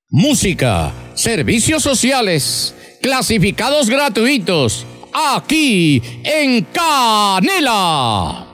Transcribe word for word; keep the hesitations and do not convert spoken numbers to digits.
música, servicios sociales, clasificados gratuitos, aquí en Canela.